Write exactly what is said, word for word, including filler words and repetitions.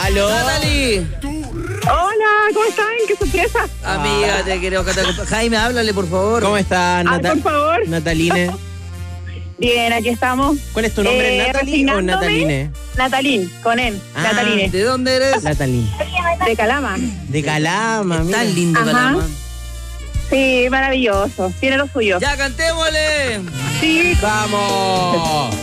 ¡Aló! ¡Natalie! Hola, ¿cómo están? ¡Qué sorpresa! Amiga, te quiero que te acompa- Jaime, háblale, por favor. ¿Cómo está, Ay, Nata- por favor. Nataline? Bien, aquí estamos. ¿Cuál es tu nombre, Eh, Natalie o resignándome. Nataline? Natalín, con él. Ah. Nataline. ¿De dónde eres? Nataline. De Calama. De Calama, mira. Tan lindo, Ajá. Calama. Sí, maravilloso. Tiene lo suyo. ¡Ya, cantémosle! Sí. ¡Vamos!